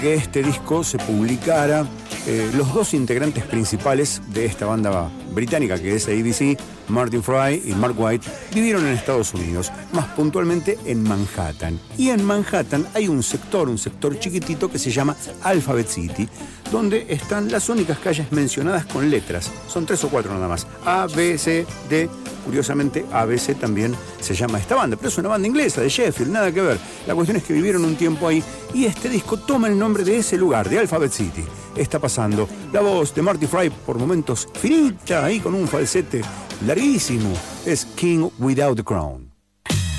que este disco se publicara. Los dos integrantes principales de esta banda británica, que es ABC, Martin Fry y Mark White, vivieron en Estados Unidos, más puntualmente en Manhattan. Y en Manhattan hay un sector chiquitito que se llama Alphabet City, donde están las únicas calles mencionadas con letras. Son 3 o 4 nada más. A, B, C, D. Curiosamente, ABC también se llama esta banda, pero es una banda inglesa, de Sheffield, nada que ver. La cuestión es que vivieron un tiempo ahí y este disco toma el nombre de ese lugar, de Alphabet City. Está pasando la voz de Marty Fry, por momentos finita, ahí con un falsete larguísimo. Es King Without the Crown.